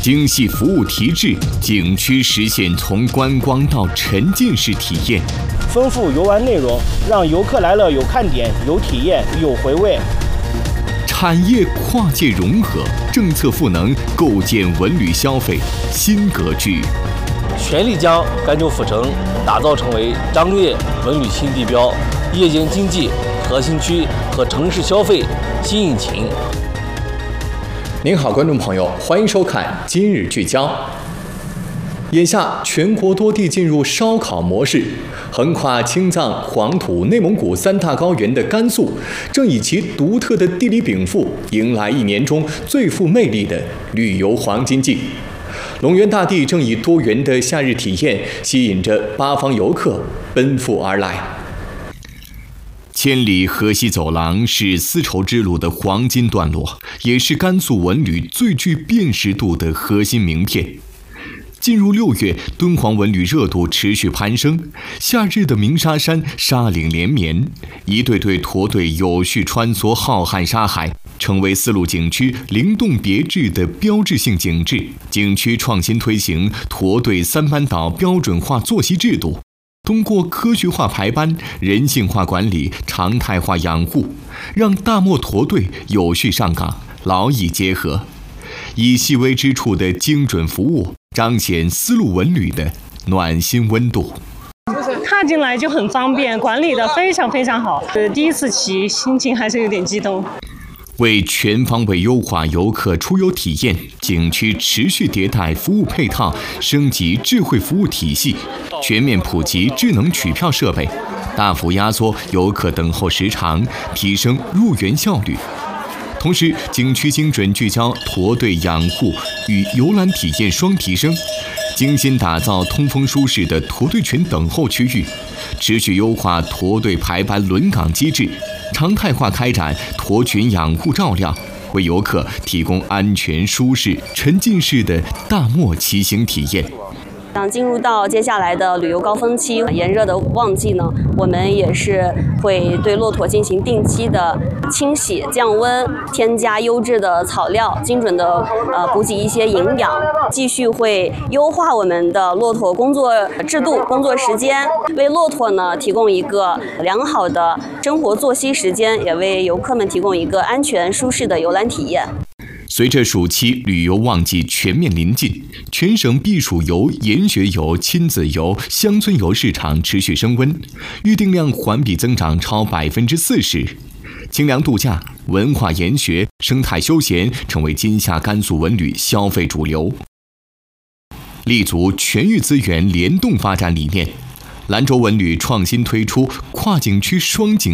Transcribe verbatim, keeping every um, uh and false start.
精细服务提质，景区实现从观光到沉浸式体验。 丰富游玩内容，让游客来了有看点、有体验、有回味。 产业跨界融合，政策赋能，构建文旅消费新格局。 全力将甘州府城打造成为张掖文旅新地标、夜间经济核心区和城市消费新引擎。 您好，观众朋友，欢迎收看《今日聚焦》。眼下，全国多地进入烧烤模式，横跨青藏、黄土、内蒙古三大高原的甘肃，正以其独特的地理禀赋，迎来一年中最富魅力的旅游黄金季。龙源大地正以多元的夏日体验，吸引着八方游客奔赴而来。 千里河西走廊是丝绸之路的黄金段落，也是甘肃文旅最具辨识度的核心名片。进入六月，敦煌文旅热度持续攀升，夏日的鸣沙山沙岭连绵，一对对驼队有序穿梭浩瀚沙海，成为丝路景区灵动别致的标志性景致。景区创新推行驼队三班倒标准化作息制度，通过科学化排班、人性化管理、常态化养护，让大漠驼队有序上岗，劳逸结合，以细微之处的精准服务，彰显丝路文旅的暖心温度。 踏进来就很方便，管理的非常非常好。呃，第一次骑，心情还是有点激动。 为全方位优化游客出游体验，景区持续迭代服务配套，升级智慧服务体系，全面普及智能取票设备，大幅压缩游客等候时长，提升入园效率。同时，景区精准聚焦驼队养护与游览体验双提升，精心打造通风舒适的驼队群等候区域，持续优化驼队排班轮岗机制，常态化开展驼群养护照料，为游客提供安全、舒适、沉浸式的大漠骑行体验。 当进入到接下来的旅游高峰期，炎热的旺季呢，我们也是会对骆驼进行定期的清洗、降温，添加优质的草料，精准的呃补给一些营养，继续会优化我们的骆驼工作制度、工作时间，为骆驼呢提供一个良好的生活作息时间，也为游客们提供一个安全舒适的游览体验。 随着暑期旅游旺季全面临近，全省避暑游、研学游、亲子游、乡村游市场持续升温，预订量环比增长超百分之四十。清凉度假、文化研学、生态休闲成为今夏甘肃文旅消费主流。立足全域资源联动发展理念，兰州文旅创新推出跨景区双景